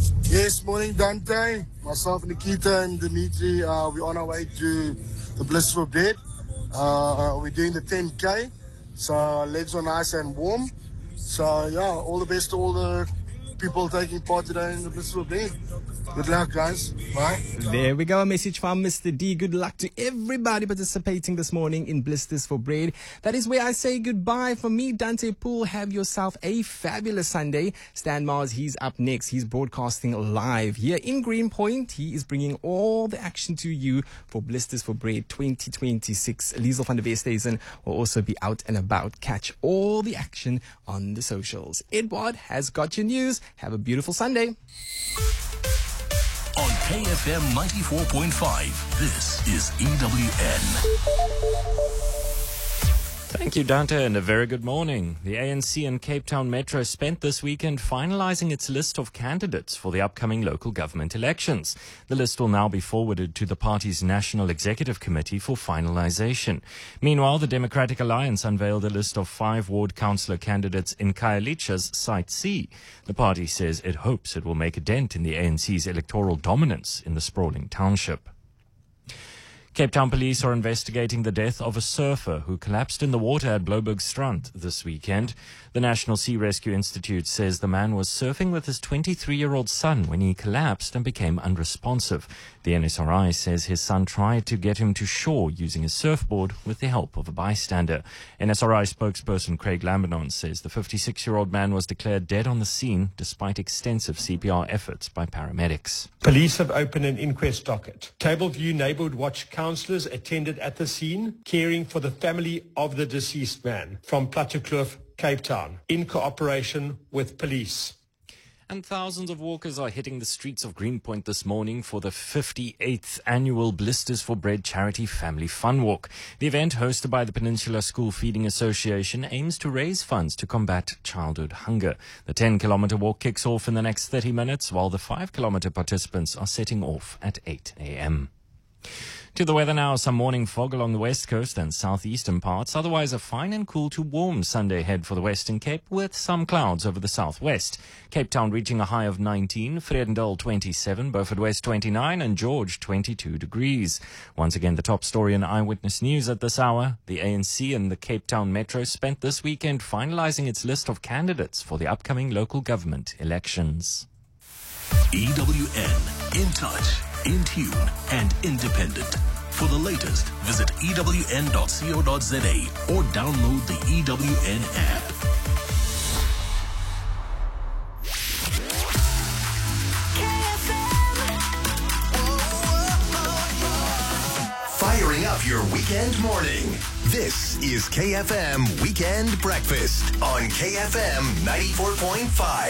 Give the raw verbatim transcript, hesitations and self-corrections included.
Yes, morning Dante. Myself, Nikita and Dimitri, uh, we're on our way to the Bliss for Bed. Uh, we're doing the ten K, so our legs are nice and warm. So yeah, all the best to all the people taking part today in the Bliss for Bed. Good luck, guys. Bye. There we go. A message from Mister D. Good luck to everybody participating this morning in Blisters for Bread. That is where I say goodbye. For me, Dante Poole, have yourself a fabulous Sunday. Stan Mars, he's up next. He's broadcasting live here in Greenpoint. He is bringing all the action to you for Blisters for Bread twenty twenty-six. Liesel van der Westhuizen will also be out and about. Catch all the action on the socials. Edward has got your news. Have a beautiful Sunday. On K F M ninety-four point five, this is E W N. Thank you, Dante, and a very good morning. The A N C and Cape Town Metro spent this weekend finalising its list of candidates for the upcoming local government elections. The list will now be forwarded to the party's National Executive Committee for finalisation. Meanwhile, the Democratic Alliance unveiled a list of five ward councillor candidates in Khayelitsha's Site C. The party says it hopes it will make a dent in the A N C's electoral dominance in the sprawling township. Cape Town police are investigating the death of a surfer who collapsed in the water at Bloubergstrand this weekend. The National Sea Rescue Institute says the man was surfing with his twenty-three-year-old son when he collapsed and became unresponsive. The N S R I says his son tried to get him to shore using a surfboard with the help of a bystander. N S R I spokesperson Craig Lambinon says the fifty-six-year-old man was declared dead on the scene despite extensive C P R efforts by paramedics. Police have opened an inquest docket. Tableview Neighbourhood Watch counsellors attended at the scene, caring for the family of the deceased man from Plattekloof, Cape Town, in cooperation with police. And thousands of walkers are hitting the streets of Greenpoint this morning for the fifty-eighth annual Blisters for Bread Charity Family Fun Walk. The event, hosted by the Peninsula School Feeding Association, aims to raise funds to combat childhood hunger. The ten-kilometre walk kicks off in the next thirty minutes, while the five-kilometre participants are setting off at eight a.m. To the weather now, some morning fog along the west coast and southeastern parts. Otherwise, a fine and cool to warm Sunday ahead for the Western Cape, with some clouds over the southwest. Cape Town reaching a high of nineteen, Vredendal twenty-seven, Beaufort West twenty-nine, and George twenty-two degrees. Once again, the top story in Eyewitness News at this hour. The A N C and the Cape Town Metro spent this weekend finalising its list of candidates for the upcoming local government elections. E W N, in touch, in tune, and independent. For the latest, visit E W N dot co dot za or download the E W N app. Firing up your weekend morning. This is K F M Weekend Breakfast on K F M ninety-four point five.